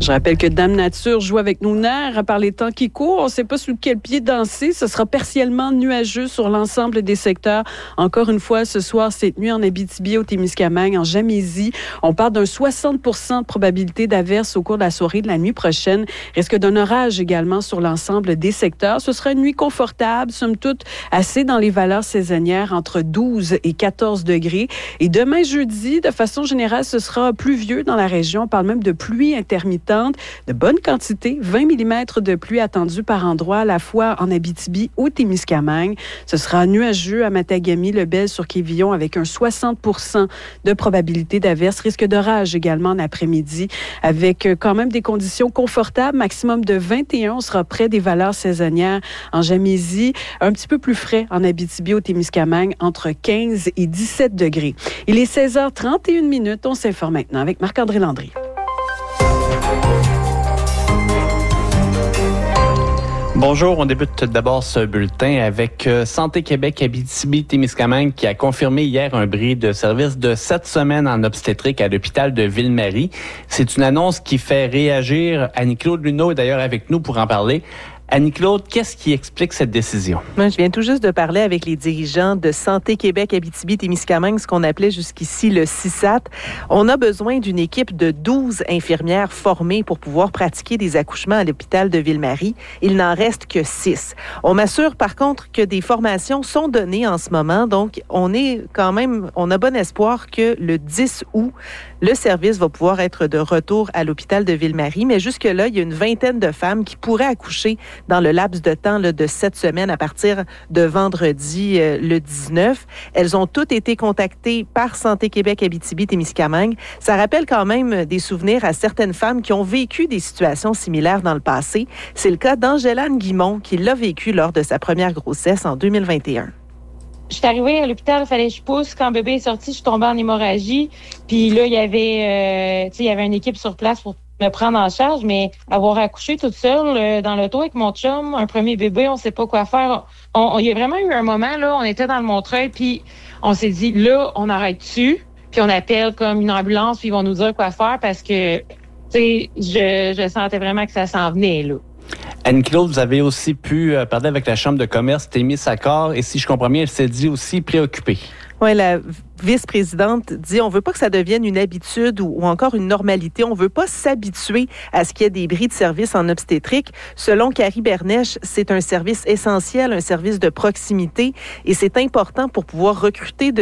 Je rappelle que Dame Nature joue avec nos nerfs par les temps qui courent. On ne sait pas sous quel pied danser. Ce sera partiellement nuageux sur l'ensemble des secteurs. Encore une fois, ce soir, cette nuit en Abitibi, au Témiscamingue, en Jamaisie, on parle d'un 60% de probabilité d'averse au cours de la soirée de la nuit prochaine. Risque d'un orage également sur l'ensemble des secteurs. Ce sera une nuit confortable, somme toute assez dans les valeurs saisonnières, entre 12 et 14 degrés. Et demain, jeudi, de façon générale, ce sera pluvieux dans la région. On parle même de pluie intermittente, de bonne quantité, 20 mm de pluie attendue par endroit, à la fois en Abitibi ou Témiscamingue. Ce sera nuageux à Matagami, Lebel, sur Quévillon, avec un 60% de probabilité d'averse. Risque d'orage également en après-midi, avec quand même des conditions confortables, maximum de 21. On sera près des valeurs saisonnières en Jamaisie, un petit peu plus frais en Abitibi, au Témiscamingue, entre 15 et 17 degrés. Il est 16h31. On s'informe maintenant avec Marc-André Landry. Bonjour, on débute d'abord ce bulletin avec Santé Québec Abitibi-Témiscamingue qui a confirmé hier un bris de service de 7 semaines en obstétrique à l'hôpital de Ville-Marie. C'est une annonce qui fait réagir. Annie-Claude Luneau est d'ailleurs avec nous pour en parler. Annie-Claude, qu'est-ce qui explique cette décision? Moi, je viens tout juste de parler avec les dirigeants de Santé Québec Abitibi-Témiscamingue, ce qu'on appelait jusqu'ici le CISAT. On a besoin d'une équipe de 12 infirmières formées pour pouvoir pratiquer des accouchements à l'hôpital de Ville-Marie. Il n'en reste que 6. On m'assure par contre que des formations sont données en ce moment, donc on a bon espoir que le 10 août, le service va pouvoir être de retour à l'hôpital de Ville-Marie. Mais jusque-là, il y a une vingtaine de femmes qui pourraient accoucher dans le laps de temps de 7 semaines à partir de vendredi le 19. Elles ont toutes été contactées par Santé Québec Abitibi-Témiscamingue. Ça rappelle quand même des souvenirs à certaines femmes qui ont vécu des situations similaires dans le passé. C'est le cas d'Angélane Guimont qui l'a vécu lors de sa première grossesse en 2021. Je suis arrivée à l'hôpital, il fallait que je pousse. Quand bébé est sorti, je suis tombée en hémorragie. Puis là, il y avait une équipe sur place pour me prendre en charge, mais avoir accouché toute seule dans l'auto avec mon chum, un premier bébé, on sait pas quoi faire. Il y a vraiment eu un moment, là, on était dans le Montreuil, puis on s'est dit, là, on arrête dessus, puis on appelle comme une ambulance, puis ils vont nous dire quoi faire parce que, tu sais, je sentais vraiment que ça s'en venait, là. Anne-Claude, vous avez aussi pu parler avec la Chambre de commerce Témis-Accord et si je comprends bien, elle s'est dit aussi préoccupée. Oui, la vice-présidente dit on veut pas que ça devienne une habitude ou encore une normalité. On veut pas s'habituer à ce qu'il y ait des bris de service en obstétrique. Selon Carrie Bernèche, c'est un service essentiel, un service de proximité et c'est important pour pouvoir recruter de